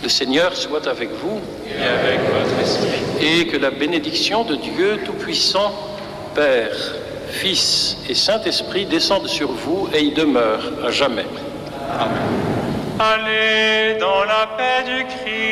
Le Seigneur soit avec vous Et avec votre esprit. et que la bénédiction de Dieu Tout-Puissant, Père, Fils et Saint-Esprit descende sur vous et y demeure à jamais. Amen. Allez dans la paix du Christ.